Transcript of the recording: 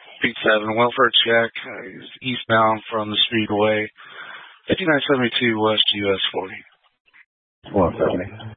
Pete 7, welfare check, eastbound from the Speedway, 5972 West US 40. 170.